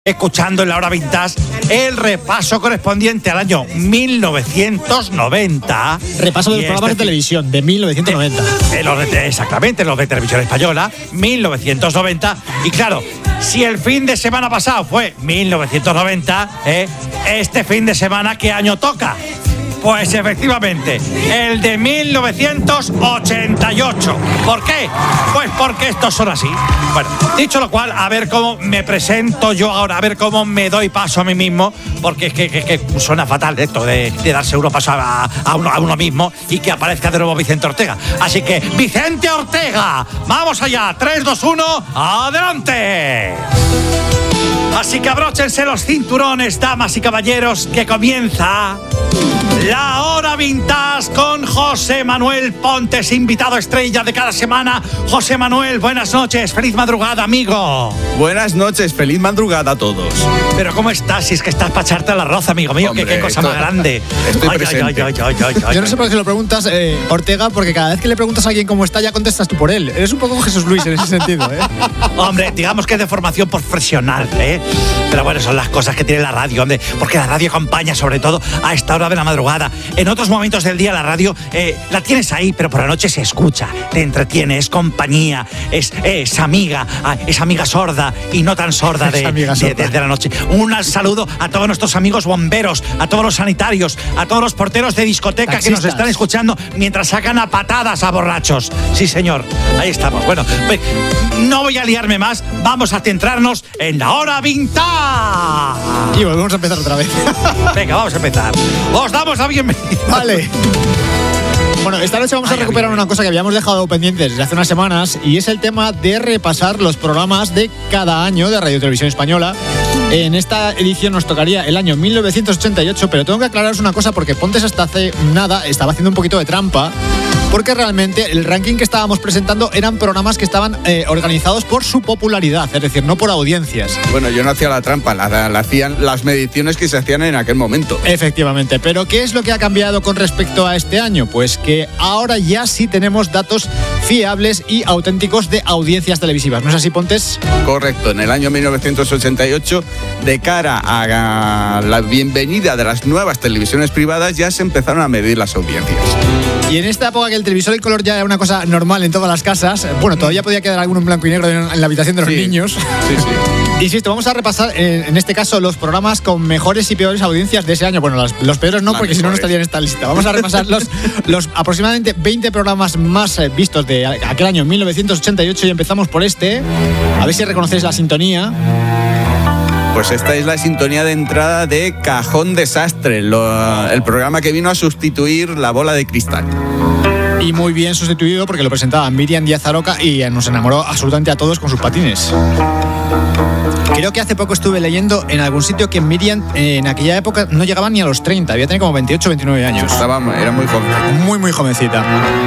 Escuchando en la hora vintage el repaso correspondiente al año 1990. Repaso de los programas de televisión de 1990. Exactamente, los de televisión española, 1990. Y claro, si el fin de semana pasado fue 1990, este fin de semana, ¿qué año toca? Pues efectivamente, el de 1988. ¿Por qué? Pues porque estos son así. Bueno, dicho lo cual, a ver cómo me presento yo ahora, a ver cómo me doy paso a mí mismo, porque es que suena fatal esto de darse uno paso a uno mismo y que aparezca de nuevo Vicente Ortega. Así que, Vicente Ortega, vamos allá, 3, 2, 1, ¡adelante! Así que abróchense los cinturones, damas y caballeros, que comienza la hora vintage con José Manuel Pontes, invitado estrella de cada semana. José Manuel, buenas noches, feliz madrugada, amigo. Buenas noches, feliz madrugada a todos. Pero ¿cómo estás? Si es que estás para echarte al arroz, amigo mío. Hombre, qué cosa más grande. Estoy presente. Yo no sé por qué lo preguntas, Ortega, porque cada vez que le preguntas a alguien cómo está, ya contestas tú por él. Eres un poco Jesús Luis en ese sentido, ¿eh? Hombre, digamos que es de formación profesional, ¿eh? Pero bueno, son las cosas que tiene la radio, hombre, porque la radio acompaña sobre todo a esta hora de la madrugada. En otros momentos del día la radio la tienes ahí, pero por la noche se escucha, te entretiene, es compañía, es amiga sorda y no tan sorda de la noche. Un saludo a todos nuestros amigos bomberos, a todos los sanitarios, a todos los porteros de discoteca que nos están escuchando mientras sacan a patadas a borrachos. Sí, señor, ahí estamos. Bueno, no voy a liarme más, vamos a centrarnos en la hora vintage. Y volvemos a empezar otra vez. Venga, vamos a empezar. Os damos la bienvenida. Vale. Bueno, esta noche vamos a recuperar una cosa que habíamos dejado pendiente desde hace unas semanas, y es el tema de repasar los programas de cada año de Radio Televisión Española. En esta edición nos tocaría el año 1988, pero tengo que aclararos una cosa, porque Pontes hasta hace nada estaba haciendo un poquito de trampa, porque realmente el ranking que estábamos presentando eran programas que estaban organizados por su popularidad, es decir, no por audiencias. Bueno, yo no hacía la trampa, la hacían las mediciones que se hacían en aquel momento. Efectivamente, pero ¿qué es lo que ha cambiado con respecto a este año? Pues que ahora ya sí tenemos datos fiables y auténticos de audiencias televisivas, ¿no es así, Pontes? Correcto, en el año 1988, de cara a la bienvenida de las nuevas televisiones privadas, ya se empezaron a medir las audiencias. Y en esta época que el televisor en color ya era una cosa normal en todas las casas, bueno, todavía podía quedar alguno en blanco y negro en la habitación de los niños. Sí. Insisto, vamos a repasar en este caso los programas con mejores y peores audiencias de ese año. Bueno, los peores no, porque si no, no estarían en esta lista. Vamos a repasar los aproximadamente 20 programas más vistos de aquel año 1988, y empezamos por este. A ver si reconocéis la sintonía. Pues esta es la sintonía de entrada de Cajón Desastre, el programa que vino a sustituir La Bola de Cristal. Y muy bien sustituido, porque lo presentaba Miriam Díaz Aroca y nos enamoró absolutamente a todos con sus patines. Creo que hace poco estuve leyendo en algún sitio que Miriam en aquella época no llegaba ni a los 30, había tenido como 28 o 29 años. Era muy joven. Muy jovencita.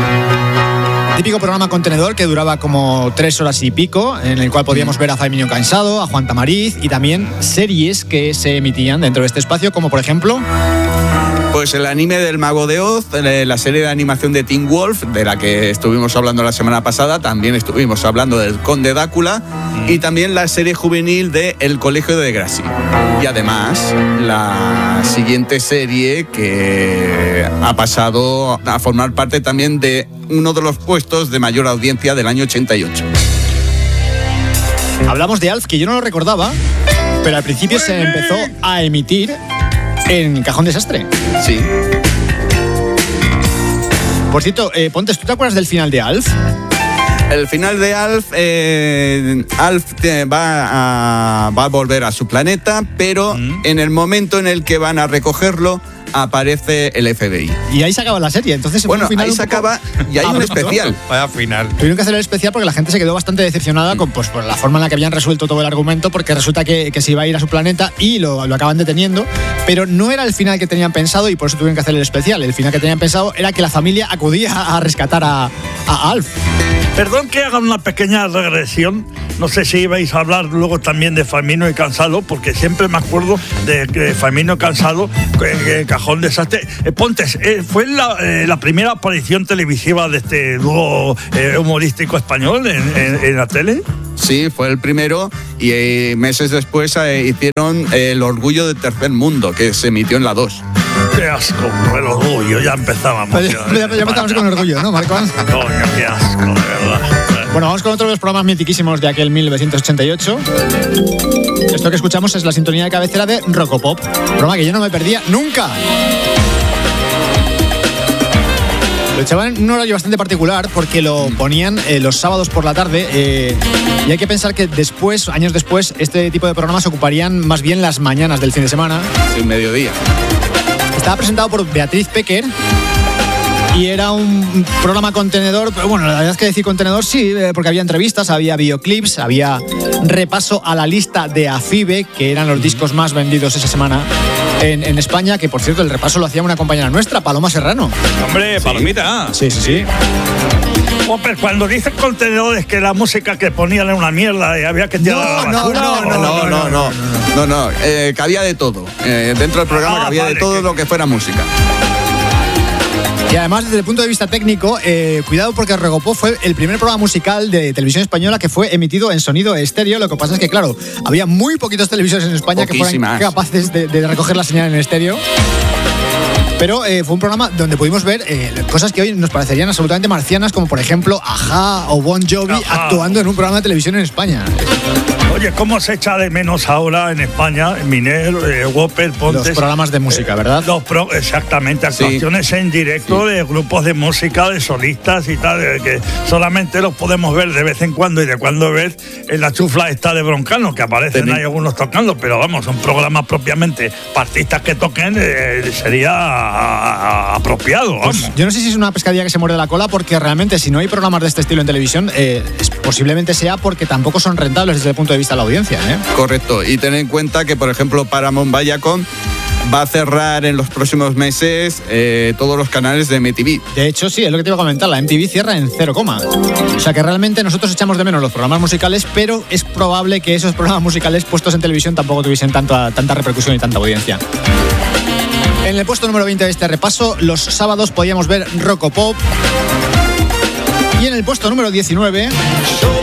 Típico programa contenedor que duraba como 3 horas y pico, en el cual podíamos ver a Faemino Cansado, a Juan Tamariz, y también series que se emitían dentro de este espacio, como por ejemplo... Pues el anime del Mago de Oz, la serie de animación de Teen Wolf, de la que estuvimos hablando la semana pasada, también estuvimos hablando del Conde Drácula, y también la serie juvenil de El Colegio de Degrassi. Y además, la siguiente serie que ha pasado a formar parte también de uno de los puestos de mayor audiencia del año 88. Hablamos de Alf, que yo no lo recordaba, pero al principio se empezó a emitir en Cajón Desastre. Sí. Por cierto, Pontes, ¿tú te acuerdas del final de Alf? El final de Alf, Alf va a volver a su planeta, pero en el momento en el que van a recogerlo, aparece el FBI. Y ahí se acaba la serie, entonces... Bueno, final ahí se acaba y hay un especial. Vaya final. Tuvieron que hacer el especial porque la gente se quedó bastante decepcionada con por la forma en la que habían resuelto todo el argumento, porque resulta que se iba a ir a su planeta y lo acaban deteniendo, pero no era el final que tenían pensado, y por eso tuvieron que hacer el especial. El final que tenían pensado era que la familia acudía a rescatar a Alf. Perdón que haga una pequeña regresión. No sé si ibais a hablar luego también de Faemino y Cansado, porque siempre me acuerdo de Faemino y Cansado, Cajón Desastre. Pontes, ¿fue la primera aparición televisiva de este dúo humorístico español en la tele? Sí, fue el primero y meses después hicieron El Orgullo del Tercer Mundo, que se emitió en la 2. Qué asco, el orgullo, ya empezábamos. Ya empezamos con el orgullo, ¿no, Marco? Coño, qué asco, de verdad. Bueno, vamos con otro de los programas mitiquísimos de aquel 1988. Esto que escuchamos es la sintonía de cabecera de Rocopop, programa que yo no me perdía nunca. Lo echaban en un horario bastante particular porque lo ponían los sábados por la tarde y hay que pensar que después, años después, este tipo de programas ocuparían más bien las mañanas del fin de semana. Sí, mediodía. Estaba presentado por Beatriz Pecker y era un programa contenedor, pero bueno, la verdad es que decir contenedor sí, porque había entrevistas, había videoclips, había repaso a la lista de AFIBE, que eran los discos más vendidos esa semana en España, que por cierto el repaso lo hacía una compañera nuestra, Paloma Serrano. Hombre, Sí. Palomita. Sí. Pero cuando dicen contenedores que la música que ponían era una mierda y había que tirar a la basura. No, cabía de todo. Dentro del programa cabía vale, de todo lo que fuera música. Y además, desde el punto de vista técnico, cuidado porque Rocopop fue el primer programa musical de televisión española que fue emitido en sonido estéreo. Lo que pasa es que, claro, había muy poquitas televisiones en España que fueran capaces de recoger la señal en estéreo. Pero fue un programa donde pudimos ver cosas que hoy nos parecerían absolutamente marcianas, como por ejemplo Ajá o Bon Jovi actuando en un programa de televisión en España. Oye, ¿cómo se echa de menos ahora en España, en Miner, Whopper, Pontes? Los programas de música, ¿verdad? Exactamente, actuaciones en directo de grupos de música, de solistas y tal, que solamente los podemos ver de vez en cuando y de cuando vez en la chufla esta de Broncano, que aparecen ahí algunos tocando, pero vamos, son programas propiamente para artistas que toquen, sería apropiado, vamos. Pues yo no sé si es una pescadilla que se muerde la cola, porque realmente si no hay programas de este estilo en televisión, posiblemente sea porque tampoco son rentables desde el punto de vista de la audiencia, ¿eh? Correcto. Y ten en cuenta que, por ejemplo, Paramount Viacom va a cerrar en los próximos meses todos los canales de MTV. De hecho, sí, es lo que te iba a comentar. La MTV cierra en 0, o sea que realmente nosotros echamos de menos los programas musicales, pero es probable que esos programas musicales puestos en televisión tampoco tuviesen tanta repercusión y tanta audiencia. En el puesto número 20 de este repaso, los sábados podíamos ver Rocopop. Y en el puesto número 19...